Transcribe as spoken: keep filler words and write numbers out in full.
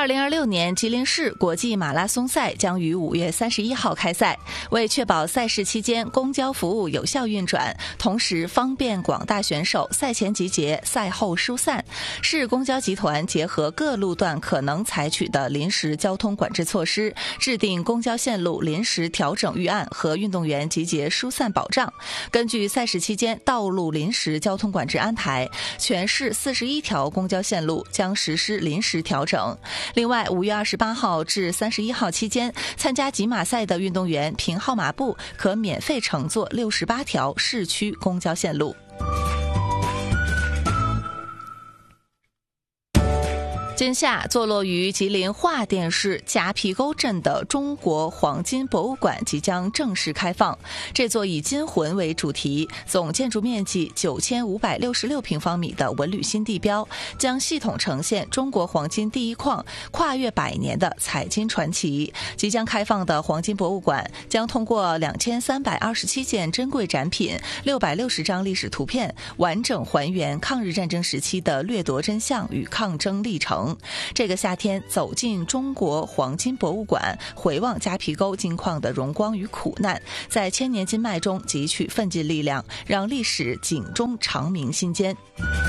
二零二六年吉林市国际马拉松赛将于五月三十一号开赛。为确保赛事期间公交服务有效运转，同时方便广大选手赛前集结、赛后疏散，市公交集团结合各路段可能采取的临时交通管制措施，制定公交线路临时调整预案和运动员集结疏散保障。根据赛事期间道路临时交通管制安排，全市四十一条公交线路将实施临时调整。另外，五月二十八号至三十一号期间，参加锦马赛的运动员凭号码布可免费乘坐六十八条市区公交线路。今夏，坐落于吉林华甸市夹皮沟镇的中国黄金博物馆即将正式开放。这座以金魂为主题、总建筑面积九千五百六十六平方米的文旅新地标，将系统呈现中国黄金第一矿跨越百年的采金传奇。即将开放的黄金博物馆将通过两千三百二十七件珍贵展品、六百六十张历史图片，完整还原抗日战争时期的掠夺真相与抗争历程。这个夏天走进中国黄金博物馆，回望夹皮沟金矿的荣光与苦难，在千年金脉中汲取奋进力量，让历史警钟长鸣心间。